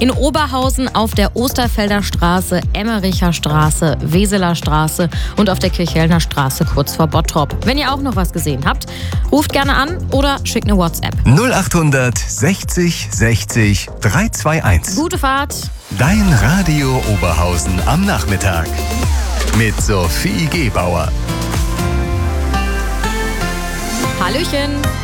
In Oberhausen auf der Osterfelder Straße, Emmericher Straße, Weseler Straße und auf der Kirchhellner Straße kurz vor Bottrop. Wenn ihr auch noch was gesehen habt, ruft gerne an oder schickt eine WhatsApp. 0800 60 60 321. Gute Fahrt! Dein Radio Oberhausen am Nachmittag. Mit Sophie Gebauer. Hallöchen!